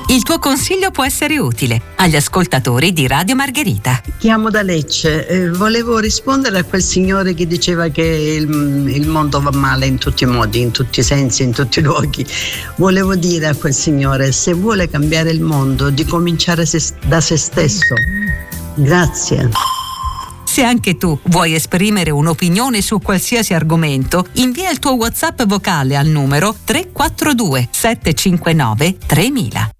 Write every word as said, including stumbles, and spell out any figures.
Il tuo consiglio può essere utile agli ascoltatori di Radio Margherita. Chiamo da Lecce, eh, volevo rispondere a quel signore che diceva che il, il mondo va male in tutti i modi, in tutti i sensi, in tutti i luoghi. Volevo dire a quel signore, se vuole cambiare il mondo, di cominciare se, da se stesso. Grazie. Se anche tu vuoi esprimere un'opinione su qualsiasi argomento, invia il tuo WhatsApp vocale al numero tre quattro due sette cinque nove tremila.